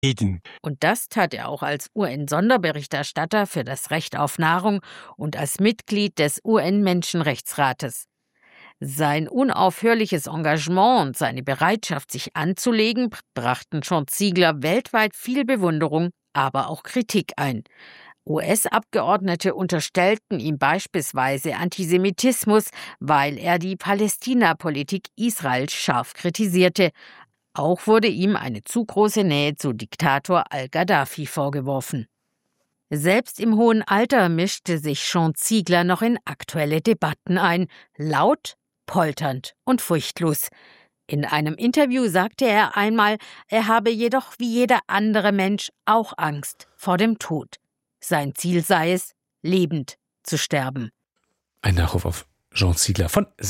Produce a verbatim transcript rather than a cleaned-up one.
Und das tat er auch als U N-Sonderberichterstatter für das Recht auf Nahrung und als Mitglied des U N-Menschenrechtsrates. Sein unaufhörliches Engagement und seine Bereitschaft, sich anzulegen, brachten Sean Ziegler weltweit viel Bewunderung, aber auch Kritik ein. U S-Abgeordnete unterstellten ihm beispielsweise Antisemitismus, weil er die Palästina-Politik Israels scharf kritisierte. Auch wurde ihm eine zu große Nähe zu Diktator al-Gaddafi vorgeworfen. Selbst im hohen Alter mischte sich Sean Ziegler noch in aktuelle Debatten ein, laut, polternd und furchtlos. In einem Interview sagte er einmal, er habe jedoch wie jeder andere Mensch auch Angst vor dem Tod. Sein Ziel sei es, lebend zu sterben. Ein Nachruf auf Sean Ziegler von